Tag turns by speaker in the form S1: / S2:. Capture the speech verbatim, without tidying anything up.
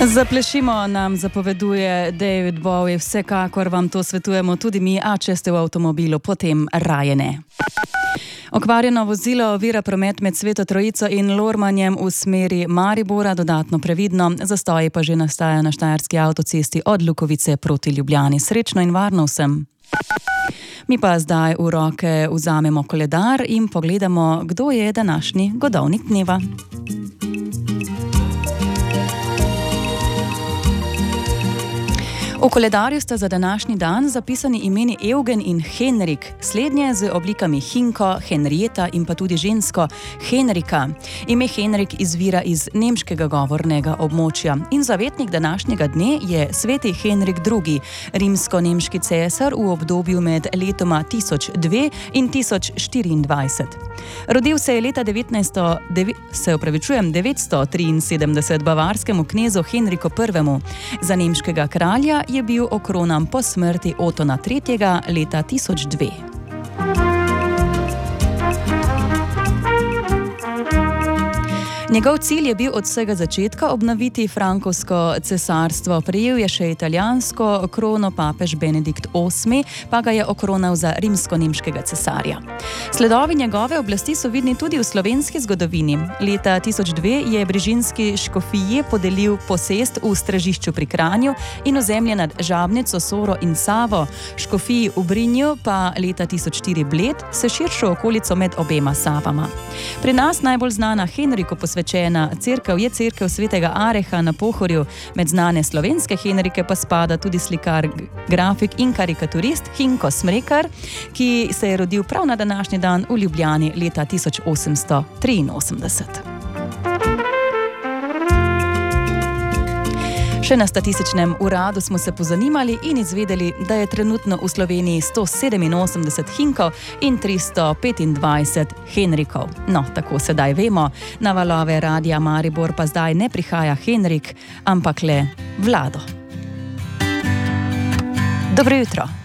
S1: Zaplešimo nam zapoveduje David Bowie, vsekakor vam to svetujemo tudi mi, a če ste v avtomobilu, potem raje ne. Okvarjeno vozilo ovira promet med Sveto Trojico in Lormanjem v smeri Maribora, dodatno previdno, zastoji pa že nastaja na štajerski avtocesti od Lukovice proti Ljubljani. Srečno in varno vsem. Mi pa zdaj v roke vzamemo koledar in pogledamo, kdo je današnji godovnik dneva. V koledarju sta za današnji dan zapisani imeni Eugen in Henrik, slednje z oblikami Hinko, Henrieta in pa tudi žensko Henrika. Ime Henrik izvira iz nemškega govornega območja in zavetnik današnjega dne je sveti Henrik drugi, rimsko-nemški cesar v obdobju med letoma tisoč dve in tisoč štiriindvajset. Rodil se je leta devetnajststo devetsto triinsedemdeset bavarskemu knezu Henriku prvemu. Za nemškega kralja je bil okronan po smrti Otona tretjega leta tisoč dve. Njegov cilj je bil od vsega začetka obnoviti frankovsko cesarstvo. Prejel je še italijansko krono, papež Benedikt osmi pa ga je okronal za rimsko-nemškega cesarja. Sledovi njegove oblasti so vidni tudi v slovenski zgodovini. Leta tisoč dve je brižinski škofiji podelil posest v Stražišču pri Kranju in ozemlje nad Žabnico, Soro in Savo. Škofiji v Brinju pa leta tisoč štiri Bled se širšo okolico med obema Savama. Pri nas najbolj znana Henriku posvečena cerkev je cerkev svetega Areha na Pohorju. Med znane slovenske Henrike pa spada tudi slikar, grafik in karikaturist Hinko Smrekar, ki se je rodil prav na današnji dan v Ljubljani leta tisoč osemsto triinosemdeset. Še na statističnem uradu smo se pozanimali in izvedeli, da je trenutno v Sloveniji sto sedeminosemdeset Hinkov in tristo petindvajset Henrikov. No, tako sedaj vemo. Na valove Radia Maribor pa zdaj ne prihaja Henrik, ampak le Vlado. Dobro jutro.